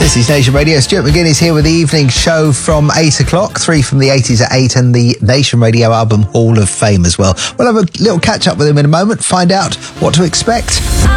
This is Nation Radio. Stuart McGinnis here with the evening show from 8 o'clock, 3 from the 80s at 8, and the Nation Radio album Hall of Fame as well. We'll have a little catch up with him in a moment, find out what to expect.